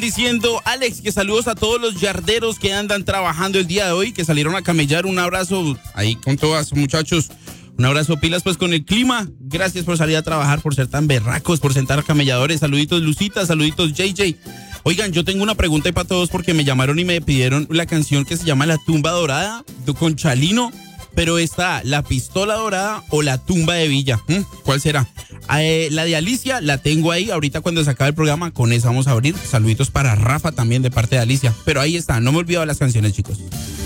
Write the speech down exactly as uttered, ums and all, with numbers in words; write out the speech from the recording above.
Diciendo Alex que saludos a todos los yarderos que andan trabajando el día de hoy, que salieron a camellar. Un abrazo ahí con todos, muchachos. Un abrazo, pilas pues con el clima. Gracias por salir a trabajar, por ser tan berracos, por sentar camelladores. Saluditos Lucita, saluditos J J. Oigan, yo tengo una pregunta ahí para todos porque me llamaron y me pidieron la canción que se llama La Tumba Dorada con Chalino. Pero está La Pistola Dorada o La Tumba de Villa. ¿Mm? ¿Cuál será? Eh, la de Alicia la tengo ahí. Ahorita cuando se acabe el programa, con esa vamos a abrir. Saluditos para Rafa también de parte de Alicia. Pero ahí está, no me he olvidado las canciones, chicos.